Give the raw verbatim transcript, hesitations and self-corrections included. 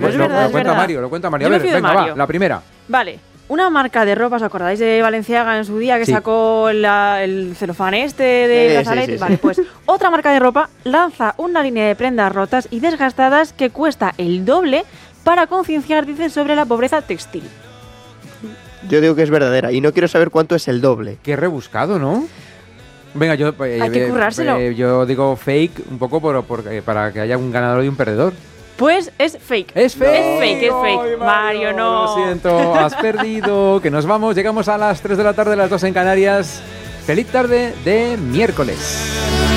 es lo, verdad, lo es cuenta verdad. Mario, lo cuenta Mario. Yo A me ver, fío de venga, va, Mario. la primera. Vale. Una marca de ropa, ¿os acordáis de Balenciaga en su día que Sí. sacó la- el celofán este de Sí, brazalete? sí, sí, Vale, sí. pues otra marca de ropa lanza una línea de prendas rotas y desgastadas que cuesta el doble para concienciar, dicen, sobre la pobreza textil. Yo digo que es verdadera y no quiero saber cuánto es el doble. Qué rebuscado, ¿no? Venga, yo, eh, Hay que eh, currárselo. eh, yo digo fake un poco por, por- eh, para que haya un ganador y un perdedor. Pues es fake. Es fake. Es fake, es fake. Ay, Mario, no. Lo siento, has perdido. Que nos vamos. Llegamos a las tres de la tarde, las dos en Canarias. Feliz tarde de miércoles.